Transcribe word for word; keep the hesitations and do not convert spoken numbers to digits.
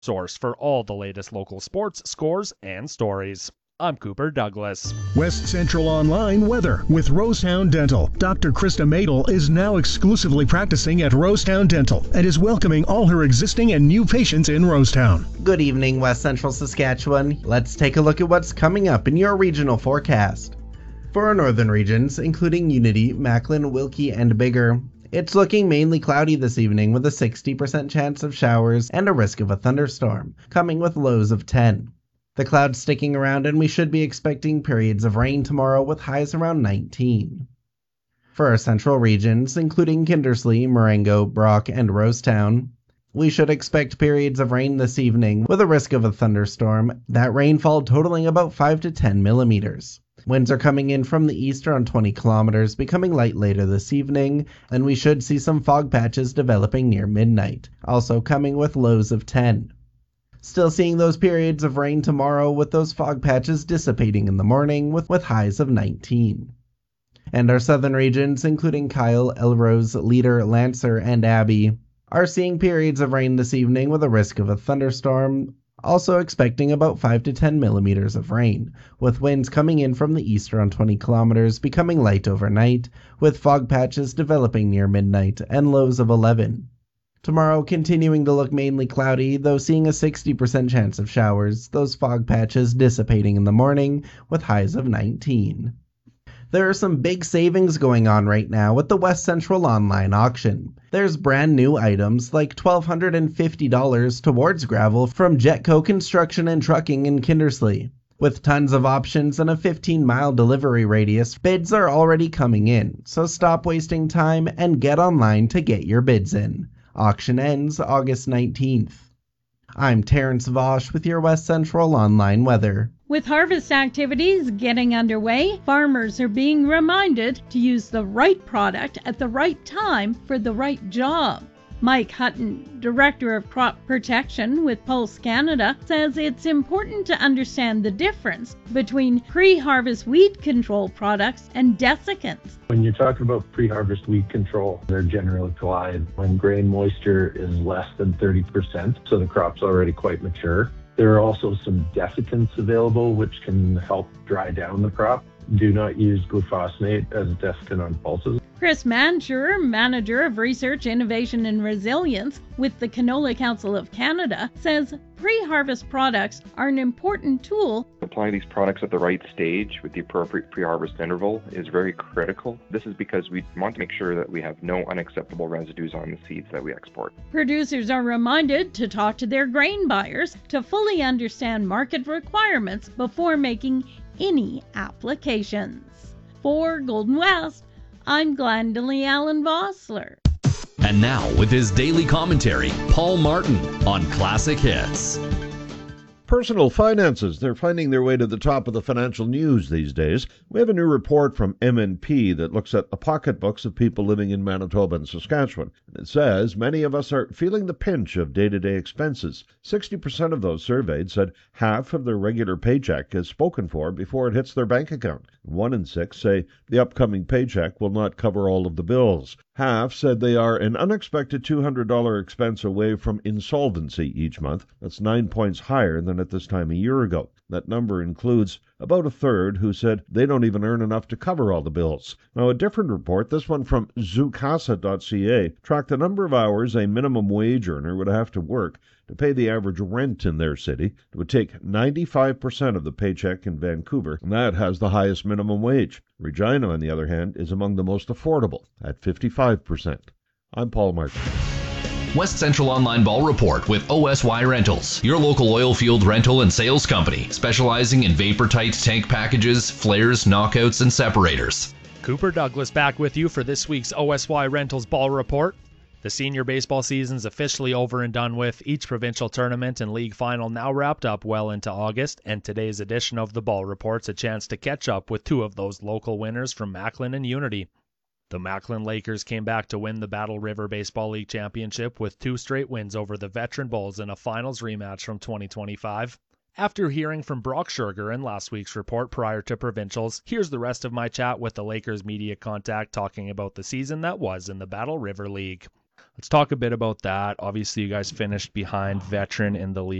source for all the latest local sports, scores, and stories. I'm Cooper Douglas. West Central Online weather with Rosetown Dental. Doctor Krista Madel is now exclusively practicing at Rosetown Dental and is welcoming all her existing and new patients in Rosetown. Good evening, West Central Saskatchewan. Let's take a look at what's coming up in your regional forecast. For our northern regions, including Unity, Macklin, Wilkie, and Bigger, it's looking mainly cloudy this evening with a sixty percent chance of showers and a risk of a thunderstorm, coming with lows of ten. The clouds sticking around and we should be expecting periods of rain tomorrow with highs around nineteen. For our central regions, including Kindersley, Marengo, Brock, and Rosetown, we should expect periods of rain this evening with a risk of a thunderstorm, that rainfall totaling about five to ten millimeters. Winds are coming in from the east around twenty kilometers, becoming light later this evening, and we should see some fog patches developing near midnight, also coming with lows of ten. Still seeing those periods of rain tomorrow with those fog patches dissipating in the morning with, with highs of nineteen. And our southern regions, including Kyle, Elrose, Leader, Lancer, and Abbey, are seeing periods of rain this evening with a risk of a thunderstorm, also expecting about five to ten millimeters of rain, with winds coming in from the east around twenty kilometers, becoming light overnight, with fog patches developing near midnight and lows of eleven. Tomorrow continuing to look mainly cloudy, though seeing a sixty percent chance of showers, those fog patches dissipating in the morning with highs of nineteen. There are some big savings going on right now with the West Central online auction. There's brand new items like one thousand two hundred fifty dollars towards gravel from Jetco Construction and Trucking in Kindersley. With tons of options and a fifteen mile delivery radius, bids are already coming in, so stop wasting time and get online to get your bids in. Auction ends August nineteenth. I'm Terrence Vosch with your West Central Online weather. With harvest activities getting underway, farmers are being reminded to use the right product at the right time for the right job. Mike Hutton, Director of Crop Protection with Pulse Canada, says it's important to understand the difference between pre-harvest weed control products and desiccants. When you're talking about pre-harvest weed control, they're generally applied when grain moisture is less than thirty percent, so the crop's already quite mature. There are also some desiccants available which can help dry down the crop. Do not use glufosinate as a desiccant on pulses. Chris Mancher, Manager of Research, Innovation and Resilience with the Canola Council of Canada, says pre-harvest products are an important tool. Applying these products at the right stage with the appropriate pre-harvest interval is very critical. This is because we want to make sure that we have no unacceptable residues on the seeds that we export. Producers are reminded to talk to their grain buyers to fully understand market requirements before making any applications. For Golden West, I'm Glendalee Allen Vossler. And now, with his daily commentary, Paul Martin on Classic Hits. Personal finances, they're finding their way to the top of the financial news these days. We have a new report from M N P that looks at the pocketbooks of people living in Manitoba and Saskatchewan. And it says many of us are feeling the pinch of day-to-day expenses. sixty percent of those surveyed said half of their regular paycheck is spoken for before it hits their bank account. One in six say the upcoming paycheck will not cover all of the bills. Half said they are an unexpected two hundred dollars expense away from insolvency each month. That's nine points higher than at this time a year ago. That number includes about a third who said they don't even earn enough to cover all the bills. Now, a different report, this one from zoocasa dot c a, tracked the number of hours a minimum wage earner would have to work to pay the average rent in their city. It would take ninety-five percent of the paycheck in Vancouver, and that has the highest minimum wage. Regina, on the other hand, is among the most affordable at fifty-five percent. I'm Paul Martin. West Central Online Ball Report with O S Y Rentals, your local oil field rental and sales company, specializing in vapor-tight tank packages, flares, knockouts, and separators. Cooper Douglas back with you for this week's O S Y Rentals Ball Report. The senior baseball season's officially over and done with. Each provincial tournament and league final now wrapped up well into August, and today's edition of the Ball Report's a chance to catch up with two of those local winners from Macklin and Unity. The Macklin Lakers came back to win the Battle River Baseball League Championship with two straight wins over the Veteran Bulls in a finals rematch from twenty twenty-five. After hearing from Brock Scherger in last week's report prior to provincials, here's the rest of my chat with the Lakers media contact talking about the season that was in the Battle River League. Let's talk a bit about that. Obviously, you guys finished behind Veteran in the league